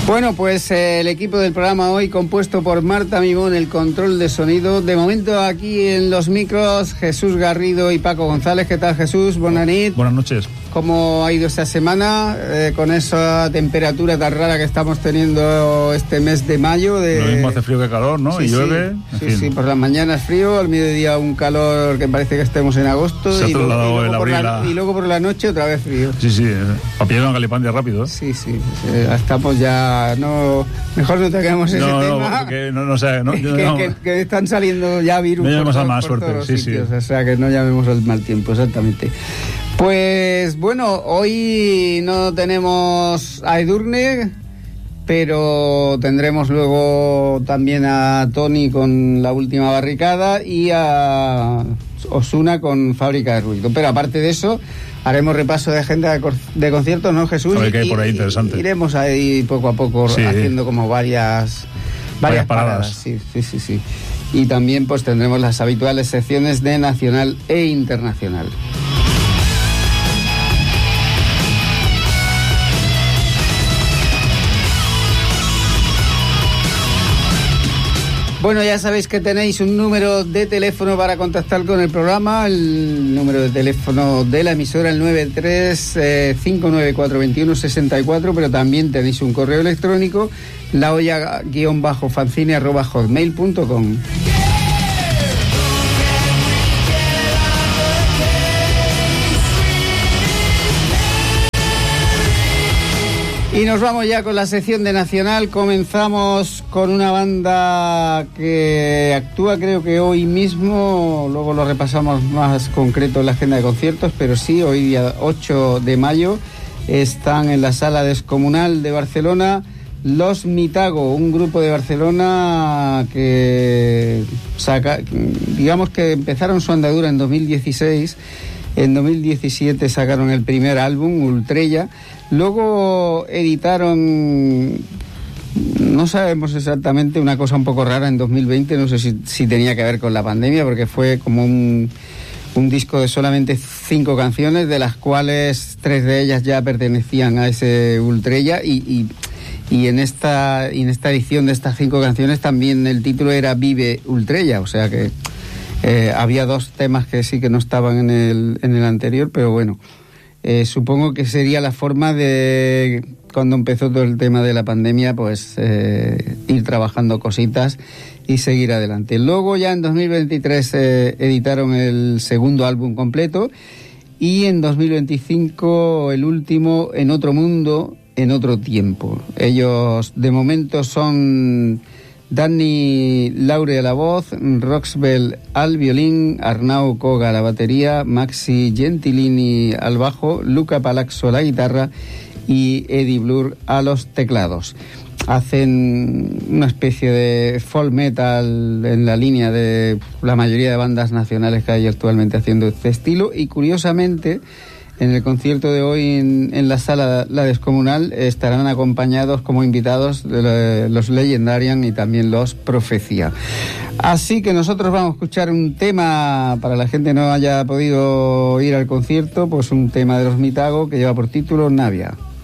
Bueno, pues el equipo del programa hoy compuesto por Marta Mimón, el control de sonido. De momento aquí en los micros, Jesús Garrido y Paco González. ¿Qué tal, Jesús? Buenas noches. Buenas noches. ¿Cómo ha ido esta semana con esa temperatura tan rara que estamos teniendo este mes de mayo? Lo mismo hace frío que calor, ¿no? Sí, y llueve. Sí, por las mañanas frío, al mediodía un calor que parece que estemos en agosto. Se ha trasladado el abril. Y luego por la noche otra vez frío. Sí, para pillar una Galipandia rápido, ¿eh? Sí, estamos ya... mejor no toquemos ese tema. Porque no sé. Que están saliendo ya virus. No llamemos a mala por suerte, todos los sitios, o sea, que no llamemos al mal tiempo, exactamente. Pues bueno, hoy no tenemos a Edurne, pero tendremos luego también a Tony con La Última Barricada y a Osuna con Fábrica de Ruido. Pero aparte de eso, haremos repaso de agenda de conciertos, ¿no, Jesús? A ver qué hay por ahí interesante. Iremos ahí poco a poco haciendo como varias paradas. Sí. Y también pues tendremos las habituales secciones de nacional e internacional. Bueno, ya sabéis que tenéis un número de teléfono para contactar con el programa, el número de teléfono de la emisora, el 93-594-2164, pero también tenéis un correo electrónico, laolla-fanzine@hotmail.com. Y nos vamos ya con la sección de Nacional. Comenzamos con una banda que actúa creo que hoy mismo, luego lo repasamos más concreto en la agenda de conciertos, pero sí, hoy día 8 de mayo están en la Sala Descomunal de Barcelona Los Mitago, un grupo de Barcelona que digamos que empezaron su andadura en 2016. En 2017 sacaron el primer álbum, Ultrella. Luego editaron, no sabemos exactamente, una cosa un poco rara en 2020, no sé si tenía que ver con la pandemia, porque fue como un disco de solamente 5 canciones, de las cuales 3 de ellas ya pertenecían a ese Ultrella, y en esta edición de estas 5 canciones también el título era Vive Ultrella, o sea que había 2 temas que sí que no estaban en el anterior, pero bueno, supongo que sería la forma de, cuando empezó todo el tema de la pandemia, pues ir trabajando cositas y seguir adelante. Luego ya en 2023 editaron el segundo álbum completo y en 2025 el último, En Otro Mundo, en Otro Tiempo. Ellos de momento son Dani Laure a la voz, Roxbel al violín, Arnau Koga a la batería, Maxi Gentilini al bajo, Luca Palazzo a la guitarra y Eddie Blur a los teclados. Hacen una especie de folk metal en la línea de la mayoría de bandas nacionales que hay actualmente haciendo este estilo, y curiosamente en el concierto de hoy en la Sala La Descomunal estarán acompañados como invitados de los Legendarian y también los Profecía. Así que nosotros vamos a escuchar un tema, para la gente que no haya podido ir al concierto, pues un tema de Los Mitago que lleva por título Navia.